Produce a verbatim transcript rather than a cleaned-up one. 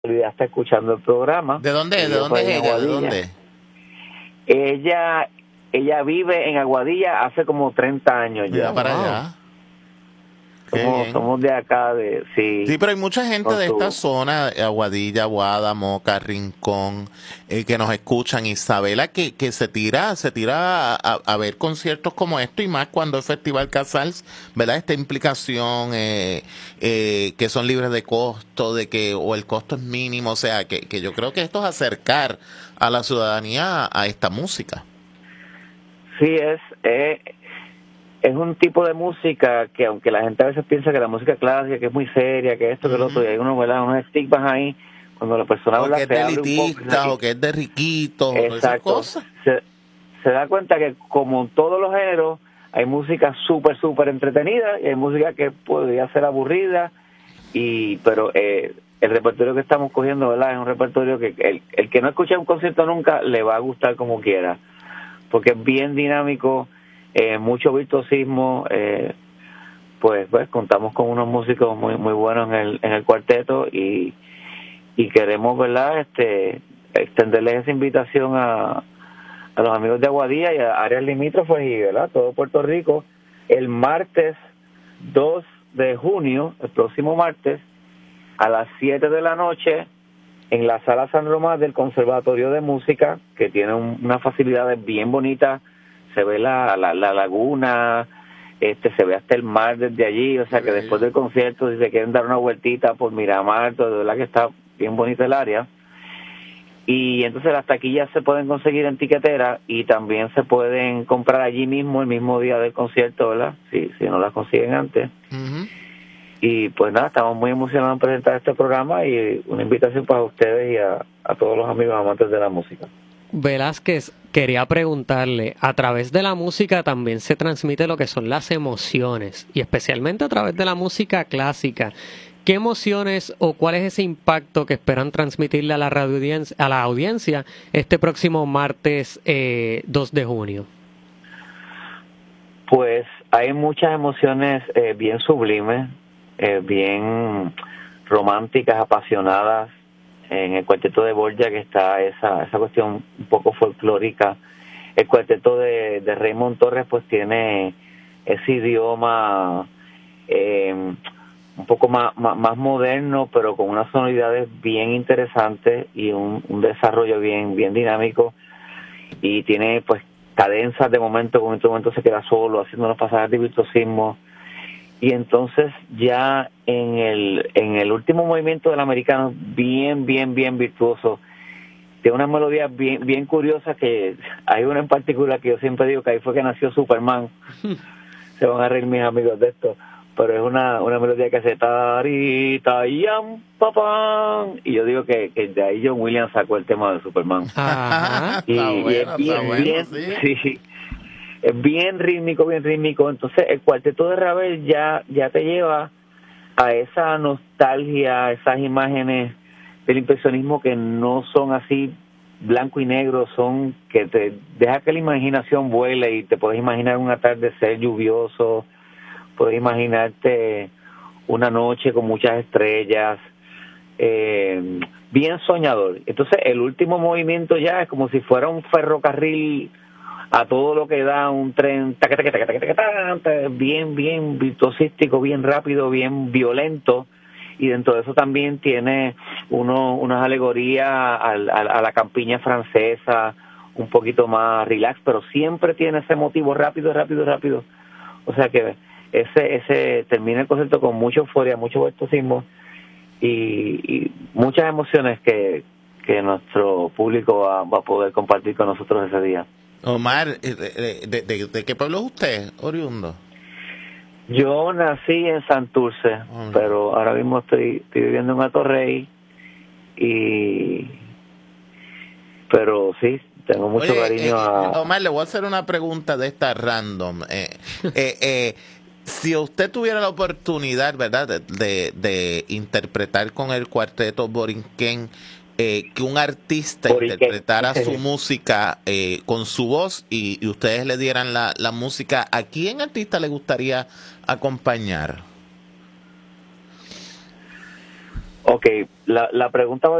ya está escuchando el programa. ¿De dónde? ¿De dónde es ella? ¿De dónde? Ella, ella vive en Aguadilla hace como treinta años ya. Mira para allá. Somos, somos de acá, de sí. Sí, pero hay mucha gente de esta zona, Aguadilla, Aguada, Moca, Rincón, eh, que nos escuchan. Isabela, que, que se tira, se tira a, a ver conciertos como esto y más cuando es Festival Casals, ¿verdad? Esta implicación eh, eh, que son libres de costo, de que o el costo es mínimo, o sea, que, que yo creo que esto es acercar a la ciudadanía a, a esta música. Sí, es. Eh, Es un tipo de música que, aunque la gente a veces piensa que la música clásica, que es muy seria, que esto, que lo otro, y hay unos, ¿verdad? unos estigmas ahí, cuando la persona o habla, que es se de abre un poco, o que es de riquitos, o esas cosas. Se, se da cuenta que, como en todos los géneros, hay música súper, súper entretenida, y hay música que podría ser aburrida, y pero eh, el repertorio que estamos cogiendo, ¿verdad? Es un repertorio que el, el que no escucha un concierto nunca le va a gustar como quiera, porque es bien dinámico. Eh, mucho virtuosismo, eh, pues pues contamos con unos músicos muy muy buenos en el en el cuarteto y y queremos, verdad, este extenderles esa invitación a a los amigos de Aguadilla y a áreas limítrofes y, verdad, todo Puerto Rico, el martes dos de junio, el próximo martes, a las siete de la noche, en la Sala San Román del Conservatorio de Música, que tiene un, unas facilidades bien bonitas. Se ve la, la, la laguna, este se ve hasta el mar desde allí, o sea que después del concierto, si se quieren dar una vueltita por Miramar, todo, de verdad que está bien bonita el área. Y entonces las taquillas se pueden conseguir en tiquetera y también se pueden comprar allí mismo, el mismo día del concierto, ¿verdad? Si, si no las consiguen antes. Uh-huh. Y pues nada, estamos muy emocionados en presentar este programa y una invitación para ustedes y a, a todos los amigos amantes de la música. Velázquez, quería preguntarle, a través de la música también se transmite lo que son las emociones, y especialmente a través de la música clásica. ¿Qué emociones o cuál es ese impacto que esperan transmitirle a la radio audiencia, a la audiencia este próximo martes eh, dos de junio? Pues hay muchas emociones eh, bien sublimes, eh, bien románticas, apasionadas. En el cuarteto de Borja, que está esa esa cuestión un poco folclórica. El cuarteto de, de Raymond Torres pues tiene ese idioma eh, un poco más, más, más moderno, pero con unas sonoridades bien interesantes y un, un desarrollo bien bien dinámico, y tiene pues cadenzas de momento, con este momento se queda solo haciendo unos pasajes de virtuosismo. Y entonces ya en el en el último movimiento del americano, bien, bien, bien virtuoso, tiene unas melodías bien bien curiosas, que hay una en particular que yo siempre digo que ahí fue que nació Superman. Se van a reír mis amigos de esto, pero es una una melodía que hace tarita yam papán, y yo digo que, que de ahí John Williams sacó el tema de Superman. Ajá. y, Está y bueno, es bien, está bueno, bien, sí. sí. Es bien rítmico, bien rítmico. Entonces el cuarteto de Ravel ya ya te lleva a esa nostalgia, a esas imágenes del impresionismo que no son así blanco y negro, son que te deja que la imaginación vuele y te puedes imaginar un atardecer lluvioso, puedes imaginarte una noche con muchas estrellas, eh, bien soñador. Entonces el último movimiento ya es como si fuera un ferrocarril a todo lo que da, un tren taca, taca, taca, taca, taca, taca, bien, bien virtuosístico, bien rápido, bien violento, y dentro de eso también tiene uno, unas alegorías a, a, a la campiña francesa, un poquito más relax, pero siempre tiene ese motivo rápido, rápido, rápido. O sea que ese ese termina el concierto con mucha euforia, mucho virtuosismo y, y muchas emociones que, que nuestro público va, va a poder compartir con nosotros ese día. Omar, ¿de, de, de, de qué pueblo es usted, oriundo? Yo nací en Santurce, oh, pero ahora mismo estoy, estoy viviendo en Atorrey, y pero sí, tengo mucho Oye, cariño eh, a... Omar, le voy a hacer una pregunta de esta random. Eh, eh, eh, si usted tuviera la oportunidad, ¿verdad?, de, de, de interpretar con el cuarteto Borinquen, Eh, que un artista Borinquen interpretara su música eh, con su voz y, y ustedes le dieran la, la música, ¿a quién artista le gustaría acompañar? Ok, la, la pregunta